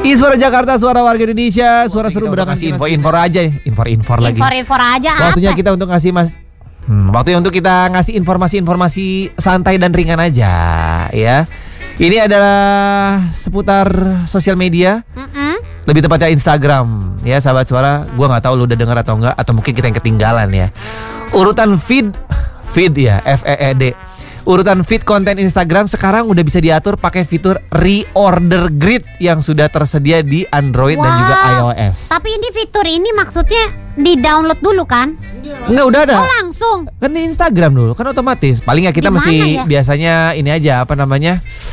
Suara Jakarta, suara warga Indonesia, suara seru berangkat info aja, info lagi. Info aja. Waktunya kita untuk ngasih waktunya untuk kita ngasih informasi santai dan ringan aja, ya. Ini adalah seputar sosial media, lebih tepatnya Instagram, ya sahabat suara. Gua nggak tahu lu udah dengar atau enggak, atau mungkin kita yang ketinggalan ya. Urutan feed ya, FEED. Urutan feed konten Instagram sekarang udah bisa diatur pakai fitur reorder grid yang sudah tersedia di Android dan juga iOS. Tapi ini fitur ini maksudnya di-download dulu kan? Enggak, udah ada. Oh, langsung. Kan di Instagram dulu, kan otomatis. Paling ya kita Dimana mesti ya? biasanya ini aja, apa namanya?